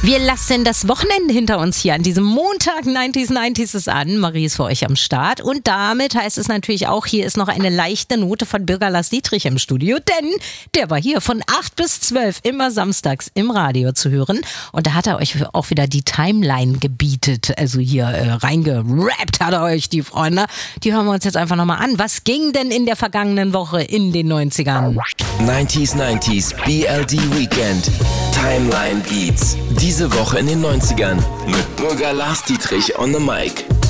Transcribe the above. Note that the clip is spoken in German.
Wir lassen das Wochenende hinter uns hier an diesem Montag. 90s ist an. Marie ist für euch am Start. Und damit heißt es natürlich auch, hier ist noch eine leichte Note von Bürger Lars Dietrich im Studio. Denn der war hier von 8 bis 12 immer samstags im Radio zu hören. Und da hat er euch auch wieder die Timeline gebietet. Also hier reingerappt hat er euch, die Freunde. Die hören wir uns jetzt einfach nochmal an. Was ging denn in der vergangenen Woche in den 90ern? 90s BLD Weekend. Timeline Beats. Diese Woche in den 90ern mit Bürger Lars Dietrich on the Mic.